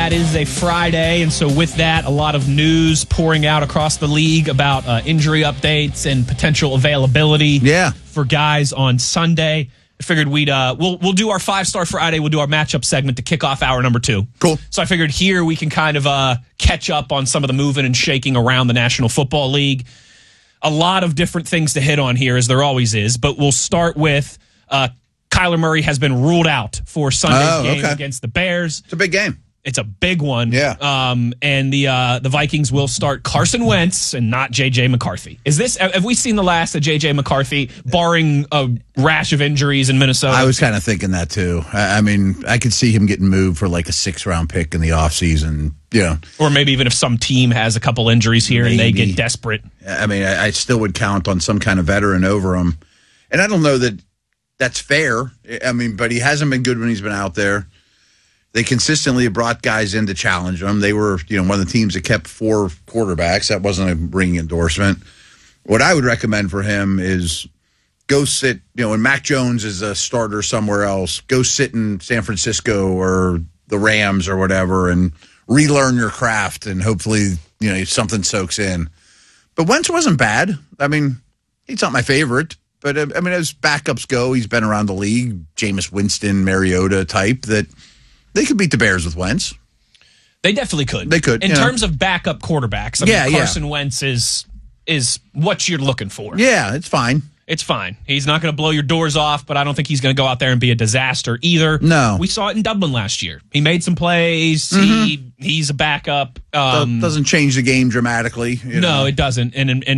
that is a Friday, and so with that, a lot of news pouring out across the league about injury updates and potential availability for guys on Sunday. I figured we'll do our 5-Star Friday. We'll do our matchup segment to kick off hour number 2. Cool. So I figured here we can kind of catch up on some of the moving and shaking around the National Football League. A lot of different things to hit on here, as there always is, but we'll start with Kyler Murray has been ruled out for Sunday's game against the Bears. It's a big game. It's a big one. Yeah. And the Vikings will start Carson Wentz and not J.J. McCarthy. Have we seen the last of J.J. McCarthy, barring a rash of injuries in Minnesota? I was kind of thinking that, too. I mean, I could see him getting moved for like a 6th-round pick in the offseason. Yeah. Or maybe even if some team has a couple injuries here and they get desperate. I mean, I still would count on some kind of veteran over him. And I don't know that that's fair. I mean, but he hasn't been good when he's been out there. They consistently brought guys in to challenge him. They were, one of the teams that kept 4 quarterbacks. That wasn't a ringing endorsement. What I would recommend for him is go sit, when Mac Jones is a starter somewhere else, go sit in San Francisco or the Rams or whatever and relearn your craft, and hopefully, something soaks in. But Wentz wasn't bad. I mean, he's not my favorite. But, I mean, as backups go, he's been around the league, Jameis Winston, Mariota type, that they could beat the Bears with Wentz. They definitely could. They could. In terms of backup quarterbacks, I mean, Carson Wentz is what you're looking for. Yeah, it's fine. It's fine. He's not going to blow your doors off, but I don't think he's going to go out there and be a disaster either. No. We saw it in Dublin last year. He made some plays. Mm-hmm. He's a backup. Doesn't change the game dramatically. No, it doesn't.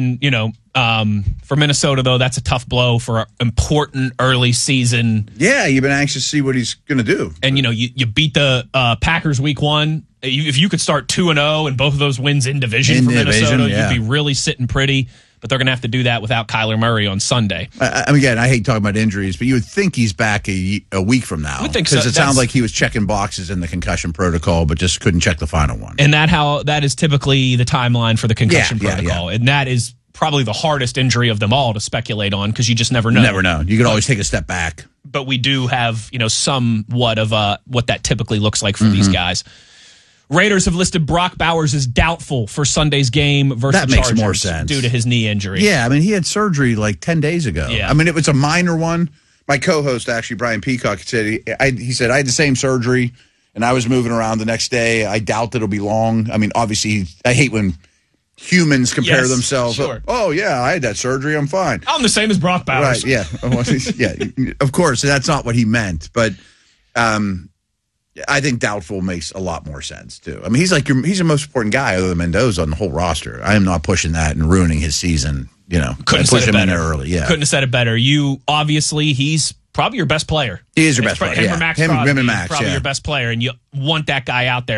And for Minnesota, though, that's a tough blow for an important early season. Yeah, you've been anxious to see what he's going to do. And, you beat the Packers week 1. If you could start 2-0 and both of those wins in division for Minnesota, you'd be really sitting pretty. But they're going to have to do that without Kyler Murray on Sunday. Again, I hate talking about injuries, but you would think he's back a week from now. I would think so. Because it sounds like he was checking boxes in the concussion protocol, but just couldn't check the final one. And that is typically the timeline for the concussion protocol. Yeah. And that is probably the hardest injury of them all to speculate on, because you just never know. Never know. You can always take a step back. But we do have, somewhat of what that typically looks like for these guys. Raiders have listed Brock Bowers as doubtful for Sunday's game versus the Chargers. That makes more sense. Due to his knee injury. Yeah, I mean, he had surgery like 10 days ago. Yeah. I mean, it was a minor one. My co-host, actually, Brian Peacock, said he said, I had the same surgery, and I was moving around the next day. I doubt that it'll be long. I mean, obviously, I hate when humans compare themselves. Sure. Oh, yeah, I had that surgery. I'm fine. I'm the same as Brock Bowers. Right, yeah. Yeah, of course, that's not what he meant. But I think doubtful makes a lot more sense, too. I mean, he's the most important guy other than Mendoza on the whole roster. I am not pushing that and ruining his season, Couldn't have said it better. Early, yeah. Couldn't have said it better. He's probably your best player. He is your best player. Him and Max Him and Max, probably your best player, and you want that guy out there.